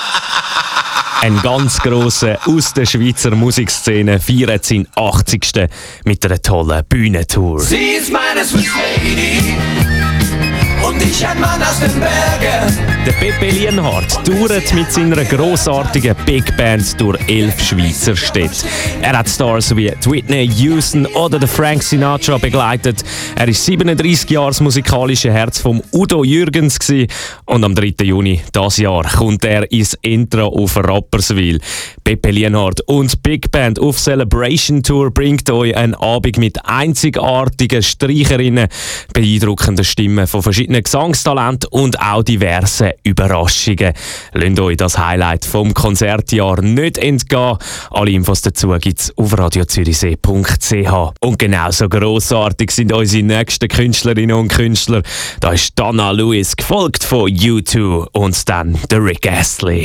Ein ganz grosser aus der Schweizer Musikszene feiert seinen 80. mit einer tollen Bühnentour. Sie ist meine Swiss Lady und ich ein Mann aus den Bergen. Der Pepe Lienhard tourt mit seiner grossartigen Big Band durch 11 Schweizer Städte. Er hat Stars wie Whitney Houston oder den Frank Sinatra begleitet. Er ist 37 Jahre das musikalische Herz von Udo Jürgens gewesen. Und am 3. Juni dieses Jahr kommt er ins Intro auf Rapperswil. Pepe Lienhard und Big Band auf Celebration Tour bringt euch einen Abend mit einzigartigen Streicherinnen, beeindruckenden Stimmen von verschiedenen Gesangstalenten und auch diversen Überraschungen. Lasst euch das Highlight vom Konzertjahr nicht entgehen. Alle Infos dazu gibt es auf radiozürichsee.ch. Und genauso grossartig sind unsere nächsten Künstlerinnen und Künstler. Da ist Donna Lewis, gefolgt von U2 und dann der Rick Astley.